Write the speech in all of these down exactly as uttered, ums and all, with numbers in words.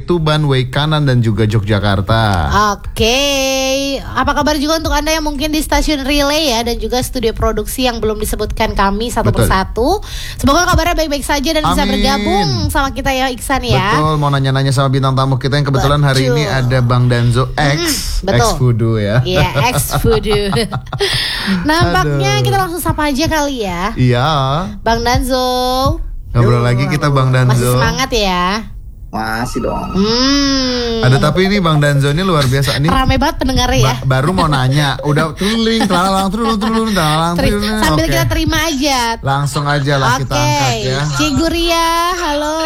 Tuban, Way Kanan dan juga Yogyakarta. Oke, apa kabar juga untuk Anda yang mungkin di stasiun Relay ya, dan juga studio produksi yang belum disebutkan kami satu Betul. persatu. Semoga kabarnya baik-baik saja dan bisa Amin. bergabung sama kita ya, Iksan ya. Betul, mau nanya-nanya sama bintang tamu kita yang kebetulan hari Betul. ini ada Bang Danzo X, Mm, betul. X Voodoo ya. Iya, X Voodoo. Nampaknya Aduh. kita langsung sapa aja kali ya. Iya. Bang Danzo. Ngobrol lagi kita Bang Danzo. Masih semangat ya? Masih dong. Hmm. Ada tapi ini Bang Danzo ini luar biasa nih. Rame banget pendengarnya ya. Ba- baru mau nanya, udah tuling, telalang, tulung, tulung, telalang, Teri- tulung. sambil Oke. kita terima aja. Langsung aja lah kita angkat ya. Cik Guria, halo.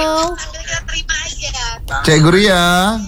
Cik Guria.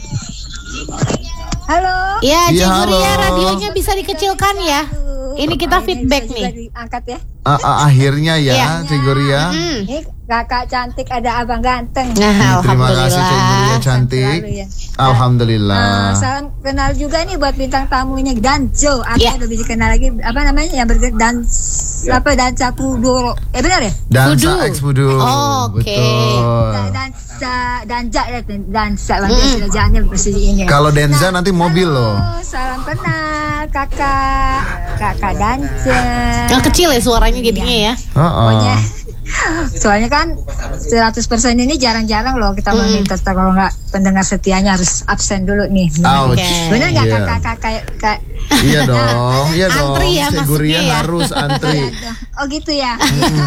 Halo. Ya, Cik Iya, Guria, halo. radionya bisa dikecilkan ya. Ini kita feedback Bisa nih. juga diangkat ya. Ah, ah, akhirnya ya, Iya. Cik Guria. Hmm. Ini kakak cantik, ada abang ganteng. Nah, Terima kasih Cik Guria alhamdulillah. cantik. Selalu ya. Alhamdulillah. Ah, salam kenal juga nih buat bintang tamunya Danzo. Aku Ya. lebih dikenal lagi apa namanya yang bergerak dan apa Danza Kudoro. Eh benar ya? Dansa Voodoo. X Voodoo. Oh, oke. Betul. Da- Danza Danja ya Danza bangsa sirajannya bersih ini. Kalau Denza nanti mobil loh. Halo, salam kenal kakak kakak Danza. Yang kecil ya suaranya jadinya ya. Heeh. Pokoknya soalnya kan seratus persen ini jarang-jarang loh kita Hmm. meminta, kalau nggak pendengar setianya harus absen dulu nih. Ouch. Oke. Bener nggak Iya. kakak-kakak kayak kayak Iya dong, iya dong. Antri ya, Cik masuknya Guria ya. harus antri. oh gitu ya.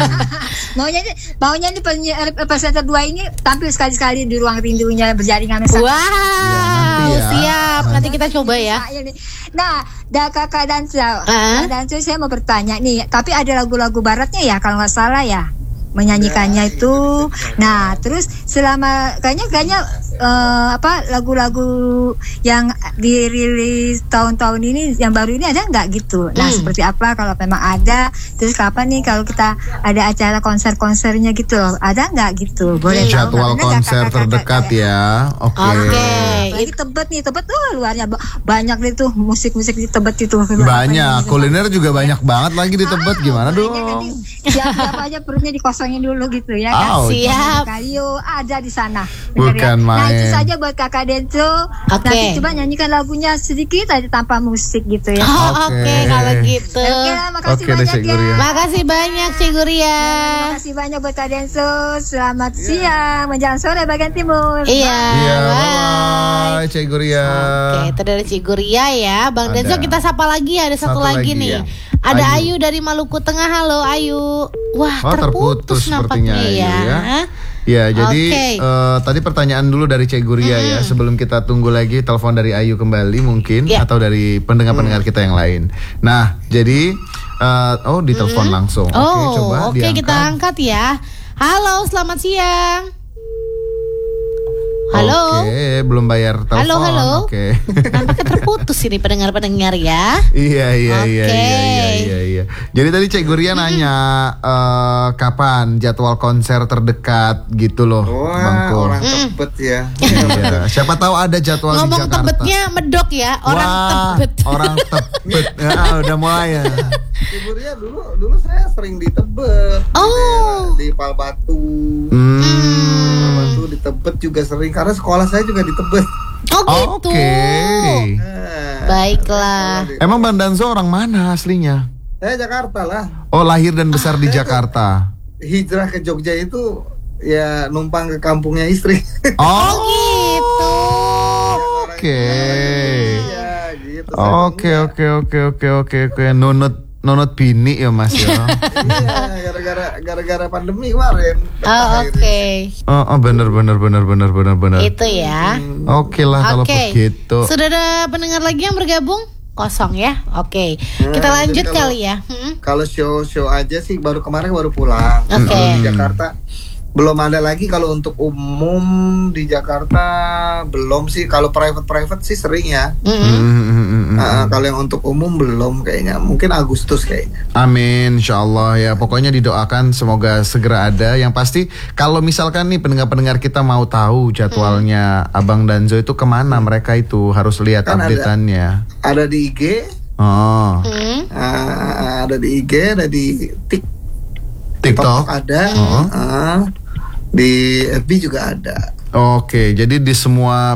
maunya ini maunya ini penyiar presenter dua ini tampil sekali-sekali di ruang rindunya berjaringan sama Wow, nanti ya. siap. Nanti kita coba ya. Nah, dah kakak Danza, Ah. Kak Danza saya mau bertanya nih, tapi ada lagu-lagu baratnya ya kalau nggak salah ya menyanyikannya itu. Nah, terus selama kayaknya kayaknya eh, apa lagu-lagu yang dirilis tahun-tahun ini yang baru ini ada nggak gitu? Nah, Hmm. seperti apa kalau memang ada? Terus kapan nih kalau kita ada acara konser-konsernya gitu loh? Ada nggak gitu? Boleh tahu nggak? Jadwal Bener nggak, konser kakak-kakak? terdekat ya. Oke. Oke. Ini Tebet nih, Tebet tuh luarnya ba- banyak nih tuh musik-musik di Tebet itu. Banyak, kuliner juga banyak banget lagi di Tebet. Gimana dong? Siapa aja perutnya dikosongin dulu gitu ya kan. Ouch. Siap. Kalio ada di sana. Bener Bukan ya? Nah itu main. saja buat kakak Denzo. Oke. Nanti coba nyanyikan lagunya sedikit aja tanpa musik gitu ya. Oh, Oke. oke kalau gitu. Oke, makasih Oke deh, banyak Cik ya. Guria. Makasih banyak Cik Guria. Terima kasih banyak buat Kak Denzo. Selamat siang menjelang sore bagian timur. Iya. Iya, bye. bye-bye Cik Guria. Oke, itu dari Cik Guria ya. Bang Ada. Denzo kita sapa lagi, ada satu, Satu lagi, lagi, nih. ya. Ada Ayu. Ayu. dari Maluku Tengah. Halo Ayu. Wah, Oh, terputus, terputus sepertinya nampaknya Ayu ya. ya. Ya, jadi Oke. eh, tadi pertanyaan dulu dari Cik Guria ya. Sebelum kita tunggu lagi telepon dari Ayu kembali mungkin Ya. atau dari pendengar-pendengar kita yang lain. Nah, jadi eh, oh ditelepon langsung. Oke, Oh, coba oke diangkat. kita angkat ya. Halo, selamat siang. Halo. Oke, belum bayar telepon. Halo, halo. Oke. Nampaknya terputus ini pendengar-pendengar ya. Iya iya iya Oke. iya iya iya iya. Jadi tadi Cik Guria nanya eh, kapan jadwal konser terdekat gitu loh, Bang Wah, Ko. orang Tebet ya. Iya. Siapa tahu ada jadwal di Ngomong Jakarta. Tebetnya medok ya, orang Wah, Tebet. Orang Tebet. Ya, udah mulai ya. Sebenarnya dulu dulu saya sering di Tebet. Oh. Di, daerah- di Palbatu. Hmm. Palbatu di Tebet juga sering karena sekolah saya juga di Tebet. Oh gitu. Oke. Nah, Baiklah. sekolah di- Emang Bang Danzo orang mana aslinya? Saya Jakarta lah. Oh, lahir dan besar di Jakarta. Hijrah ke Jogja itu ya numpang ke kampungnya istri. Oh, gitu. Oke. Iya, gitu. Oke oke oke oke oke oke nunut nunut bini ya Mas ya. Iya, gara-gara gara-gara pandemi kemarin. Oh, oke. Oh, oh bener bener bener bener bener bener. Itu ya. Oke lah kalau Oke. begitu. Sudah ada pendengar lagi yang bergabung? Kosong ya. Oke. Nah, Kita lanjut jadi kalau- kali ya. Hmm. Kalau show-show aja sih baru kemarin baru pulang. Oke. Kalau di Jakarta belum ada lagi. Kalau untuk umum di Jakarta belum sih. Kalau private-private sih sering ya. Mm-mm. Hmm, hmm, hmm, hmm. Nah, kalau yang untuk umum belum kayaknya. Mungkin Agustus kayaknya. Amin, insyaallah ya. Pokoknya didoakan semoga segera ada. Yang pasti kalau misalkan nih pendengar-pendengar kita mau tahu jadwalnya Abang Danzo itu kemana, mereka itu harus lihat Kan ada. updateannya. Ada di I G, Oh, Hmm. ah, ada di I G, ada di Tik- TikTok. ada, Oh. ah, di F B juga ada. Oke, jadi di semua